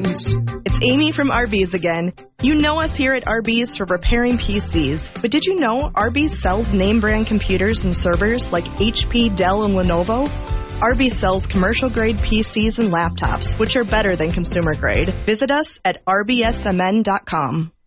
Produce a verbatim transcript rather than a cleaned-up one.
Arby's. It's Amy from Arby's again. You know us here at Arby's for repairing P Cs, but did you know Arby's sells name brand computers and servers like H P, Dell, and Lenovo? Arby's sells commercial-grade P Cs and laptops, which are better than consumer-grade. Visit us at R B S M N dot com.